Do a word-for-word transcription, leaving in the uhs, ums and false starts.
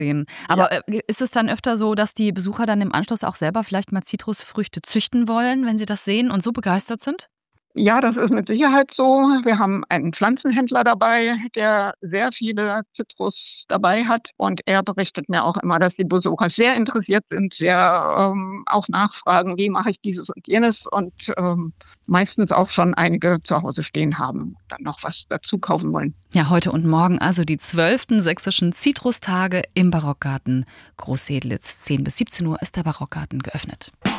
sehen. Aber ja. Ist es dann öfter so, dass die Besucher dann im Anschluss auch selber vielleicht mal Zitrusfrüchte züchten wollen, wenn sie das sehen und so begeistert sind? Ja, das ist mit Sicherheit so. Wir haben einen Pflanzenhändler dabei, der sehr viele Zitrus dabei hat. Und er berichtet mir auch immer, dass die Besucher sehr interessiert sind, sehr ähm, auch nachfragen, wie mache ich dieses und jenes. Und ähm, meistens auch schon einige zu Hause stehen haben und dann noch was dazu kaufen wollen. Ja, heute und morgen also die zwölften sächsischen Zitrustage im Barockgarten Großsedlitz. zehn bis siebzehn Uhr ist der Barockgarten geöffnet.